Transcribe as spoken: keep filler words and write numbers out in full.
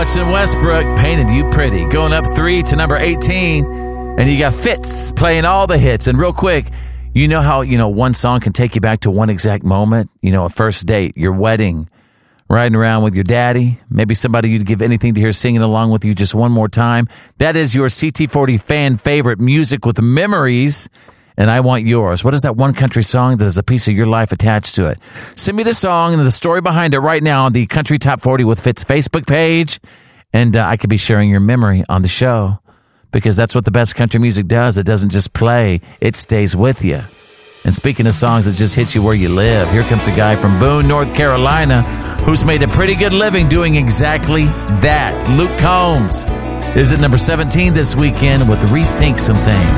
Hudson Westbrook, Painted You Pretty, going up three to number eighteen. And you got Fitz playing all the hits. And real quick, you know how, you know, one song can take you back to one exact moment? You know, a first date, your wedding, riding around with your daddy, maybe somebody you'd give anything to hear singing along with you just one more time. That is your C T forty fan favorite music with memories. And I want yours. What is that one country song that has a piece of your life attached to it? Send me the song and the story behind it right now on the Country Top forty with Fitz Facebook page. And uh, I could be sharing your memory on the show because that's what the best country music does. It doesn't just play. It stays with you. And speaking of songs that just hit you where you live, here comes a guy from Boone, North Carolina, who's made a pretty good living doing exactly that. Luke Combs is at number seventeen this weekend with Rethink Some Things.